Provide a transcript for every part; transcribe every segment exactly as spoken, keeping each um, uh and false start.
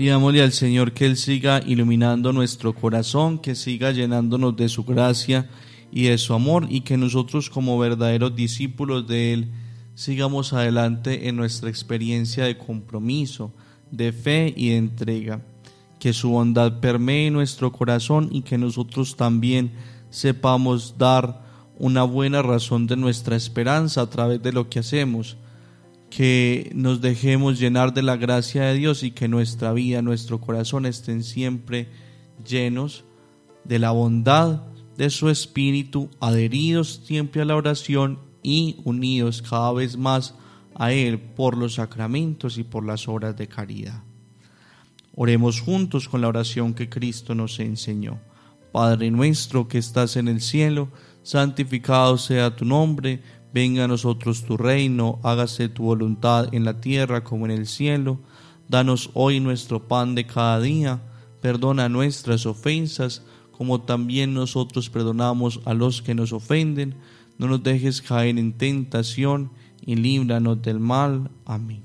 Pidámosle al Señor que Él siga iluminando nuestro corazón, que siga llenándonos de su gracia y de su amor, y que nosotros como verdaderos discípulos de Él sigamos adelante en nuestra experiencia de compromiso, de fe y de entrega. Que su bondad permee nuestro corazón y que nosotros también sepamos dar una buena razón de nuestra esperanza a través de lo que hacemos. Que nos dejemos llenar de la gracia de Dios y que nuestra vida, nuestro corazón estén siempre llenos de la bondad de su Espíritu, adheridos siempre a la oración y unidos cada vez más a Él por los sacramentos y por las obras de caridad. Oremos juntos con la oración que Cristo nos enseñó. Padre nuestro que estás en el cielo, santificado sea tu nombre, venga a nosotros tu reino, hágase tu voluntad en la tierra como en el cielo. Danos hoy nuestro pan de cada día, perdona nuestras ofensas, como también nosotros perdonamos a los que nos ofenden. No nos dejes caer en tentación y líbranos del mal. Amén.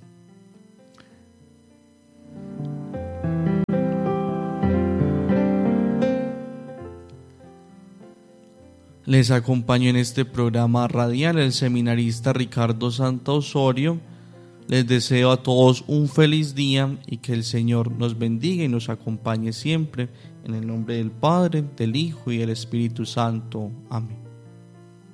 Les acompaño en este programa radial el seminarista Ricardo Santa Osorio. Les deseo a todos un feliz día y que el Señor nos bendiga y nos acompañe siempre. En el nombre del Padre, del Hijo y del Espíritu Santo. Amén.